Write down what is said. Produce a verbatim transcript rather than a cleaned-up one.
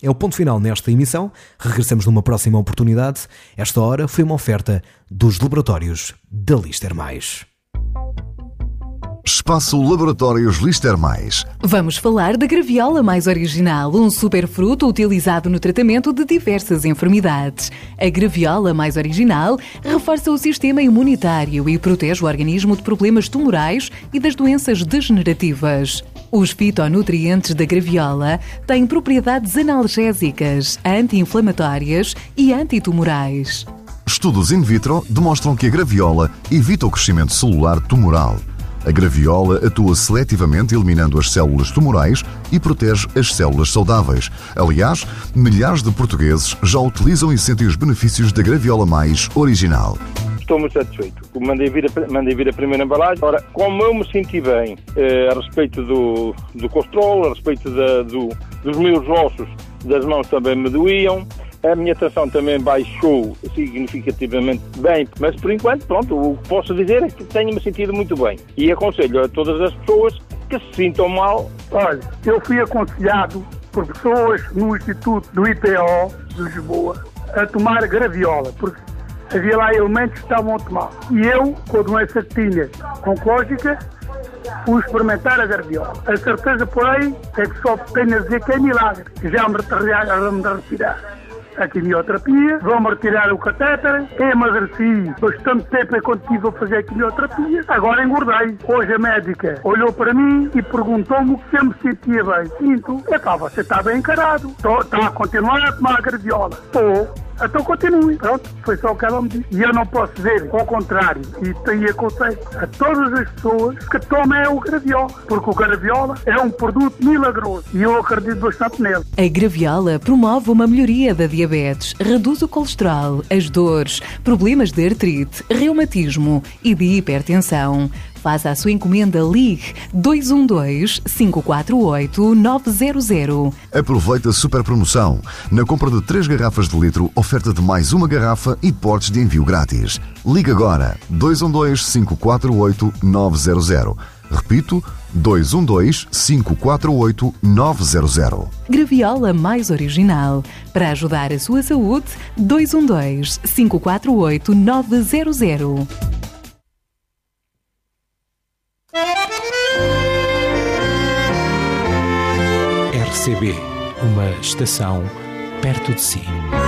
É o ponto final nesta emissão. Regressamos numa próxima oportunidade. Esta hora foi uma oferta dos laboratórios da Lister Mais. Espaço Laboratórios Lister Mais. Vamos falar da graviola mais original, um superfruto utilizado no tratamento de diversas enfermidades. A graviola mais original reforça o sistema imunitário e protege o organismo de problemas tumorais e das doenças degenerativas. Os fitonutrientes da graviola têm propriedades analgésicas, anti-inflamatórias e antitumorais. Estudos in vitro demonstram que a graviola evita o crescimento celular tumoral. A graviola atua seletivamente eliminando as células tumorais e protege as células saudáveis. Aliás, milhares de portugueses já utilizam e sentem os benefícios da graviola mais original. Estou muito satisfeito. Mandei vir a, mandei vir a primeira embalagem. Ora, como eu me senti bem eh, a respeito do, do colesterol, a respeito da, do, dos meus ossos, das mãos também me doíam. A minha tensão também baixou significativamente bem, mas por enquanto, pronto, o que posso dizer é que tenho-me sentido muito bem. E aconselho a todas as pessoas que se sintam mal. Olha, eu fui aconselhado por pessoas no Instituto do I P O de Lisboa a tomar graviola, porque havia lá elementos que estavam a tomar. E eu, com a doença que tinha oncológica, fui experimentar a graviola. A certeza, porém, é que só tenho a dizer que é milagre. Já me retirar a quimioterapia, vão-me retirar o catéter, emagreci bastante tempo enquanto estive a fazer a quimioterapia, agora engordei. Hoje a médica olhou para mim e perguntou-me se eu me sentia bem. Sinto, epá, você está bem encarado, está a continuar a tomar a graviola. Estou. Então continue. Pronto, foi só o que ela me disse. E eu não posso dizer ao contrário. E, e aconselho a todas as pessoas que tomem o graviola, porque o graviola é um produto milagroso e eu acredito bastante nele. A graviola promove uma melhoria da diabetes, reduz o colesterol, as dores, problemas de artrite, reumatismo e de hipertensão. Faça a sua encomenda, ligue dois um dois, cinco quatro oito, nove zero zero. Aproveite a super promoção. Na compra de três garrafas de litro, oferta de mais uma garrafa e portes de envio grátis. Ligue agora dois um dois, cinco quatro oito, nove zero zero. Repito, dois um dois, cinco quatro oito, nove zero zero. Graviola mais original. Para ajudar a sua saúde, dois um dois, cinco quatro oito, nove zero zero. R C B, uma estação perto de si.